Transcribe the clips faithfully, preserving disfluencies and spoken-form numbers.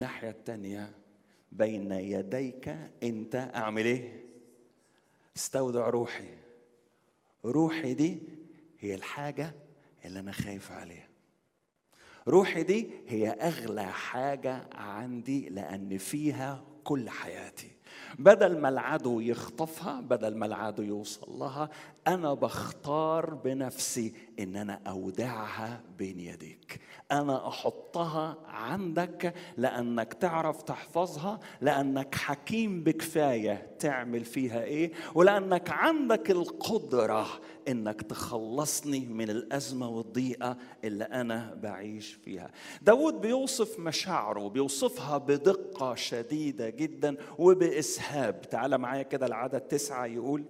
الناحية التانية بين يديك انت اعمل ايه؟ استودع روحي. روحي دي هي الحاجة اللي انا خايف عليها. روحي دي هي اغلى حاجة عندي لان فيها كل حياتي. بدل ما العدو يخطفها، بدل ما العدو يوصل لها، أنا بختار بنفسي إن أنا أودعها بين يديك. أنا أحطها عندك لأنك تعرف تحفظها، لأنك حكيم بكفاية تعمل فيها إيه، ولأنك عندك القدرة إنك تخلصني من الأزمة والضيقة اللي أنا بعيش فيها. داود بيوصف مشاعره، بيوصفها بدقة شديدة جدا وبإسهاب. تعال معايا كده العدد تسعة يقول،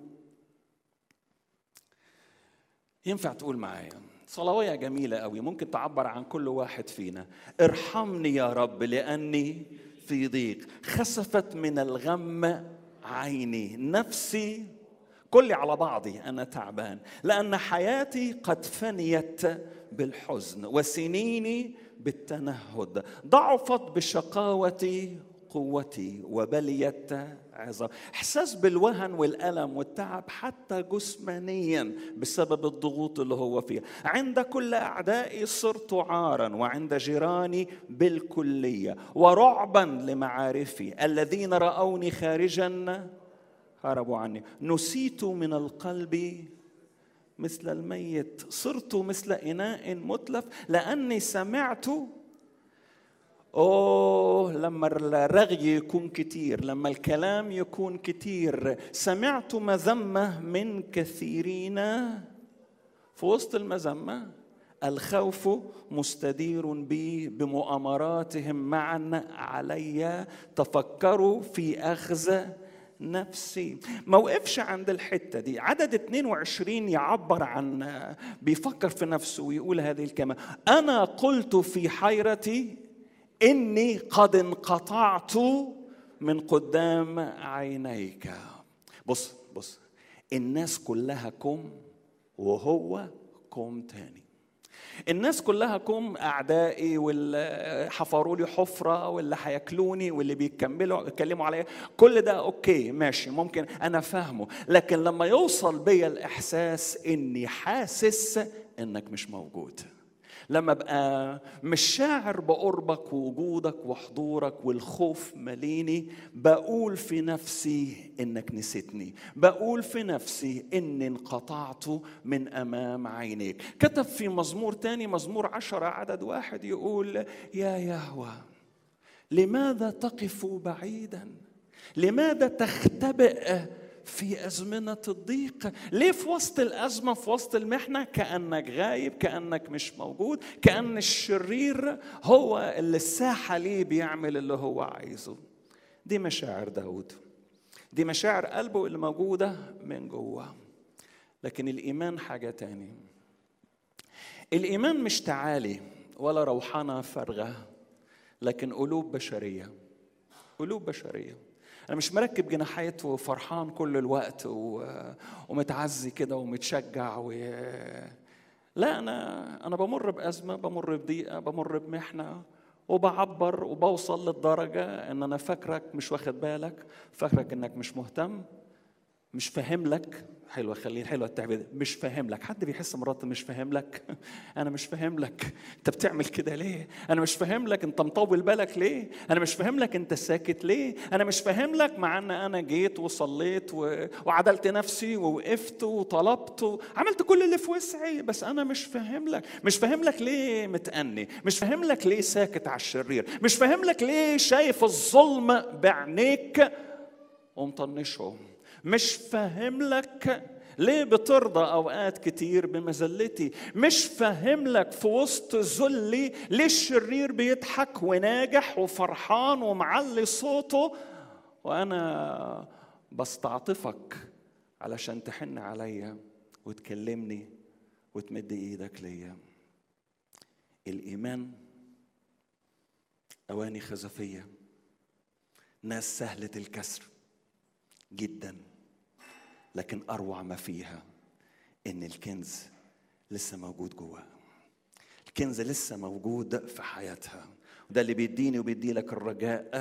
ينفع تقول معايا صلوية جميلة قوي ممكن تعبر عن كل واحد فينا. ارحمني يا رب لأني في ضيق، خسفت من الغم عيني، نفسي كلي على بعضي أنا تعبان، لأن حياتي قد فنيت بالحزن وسنيني بالتنهد، ضعفت بشقاوتي قوتي وبليت عظام. احساس بالوهن والالم والتعب حتى جسمانيا بسبب الضغوط اللي هو فيها. عند كل اعدائي صرت عارا، وعند جيراني بالكليه، ورعبا لمعارفي، الذين راوني خارجا هربوا عني. نسيت من القلب مثل الميت، صرت مثل اناء متلف، لاني سمعت. أوه لما الرغي يكون كتير، لما الكلام يكون كتير، سمعت مذمة من كثيرين. في وسط المذمة الخوف مستدير بي، بمؤامراتهم معا علي، تفكروا في أخذ نفسي. ما وقفش عند الحتة دي. عدد اثنين وعشرين يعبر عن، بيفكر في نفسه ويقول هذه الكلمة: أنا قلت في حيرتي إني قد انقطعت من قدام عينيك. بص بص، الناس كلها كم وهو كم تاني. الناس كلها كم أعدائي، واللي حفروا لي حفرة، واللي هياكلوني، واللي بيكملوا يتكلموا عليا، كل ده أوكي ماشي ممكن أنا فاهمه. لكن لما يوصل بيا الإحساس إني حاسس إنك مش موجود، لما ابقى مش شاعر بقربك ووجودك وحضورك والخوف مليني، بقول في نفسي انك نسيتني، بقول في نفسي اني انقطعت من امام عينيك. كتب في مزمور تاني، مزمور عشرة عدد واحد، يقول: يا يهوه لماذا تقف بعيدا؟ لماذا تختبئ في أزمنة الضيق؟ ليه في وسط الأزمة، في وسط المحنة، كأنك غايب، كأنك مش موجود، كأن الشرير هو اللي الساحة ليه بيعمل اللي هو عايزه؟ دي مشاعر داود، دي مشاعر قلبه اللي موجودة من جوه. لكن الإيمان حاجة تاني. الإيمان مش تعالي ولا روحانة فارغة، لكن قلوب بشرية، قلوب بشرية. أنا مش مركب جناحات وفرحان كل الوقت ومتعزي كده ومتشجع و... لا، أنا أنا بمر بأزمة، بمر بضيقة، بمر بمحنة، وبعبر وبوصل للدرجة إن أنا فاكرك مش واخد بالك، فاكرك إنك مش مهتم، مش فاهم لك. حلوة، خليه حلوة التعبير، مش فاهم لك. حد بيحس مراته مش فاهم لك؟ أنا مش فاهم لك أنت بتعمل كده ليه؟ أنا مش فاهم لك أنت مطول بالك ليه؟ أنا مش فاهم لك أنت ساكت ليه؟ أنا مش فاهم لك مع أن أنا جيت وصليت و... وعدلت نفسي ووقفت وطلبت وعملت كل اللي في وسعي، بس أنا مش فاهم لك. مش فاهم لك ليه متأني، مش فاهم لك ليه ساكت على الشرير، مش فاهم لك ليه شايف الظلم بعينيك ومطنشه، مش فاهم لك ليه بترضى أوقات كتير بمذلتي، مش فاهم لك في وسط ذلي ليه الشرير بيضحك وناجح وفرحان ومعلي صوته، وأنا بستعطفك علشان تحن عليا وتكلمني وتمد إيدك ليا. الإيمان أواني خزفية، ناس سهلة الكسر جدا، لكن أروع ما فيها إن الكنز لسه موجود جوا، الكنز لسه موجود في حياتها. ده اللي بيديني وبيدي لك الرجاء.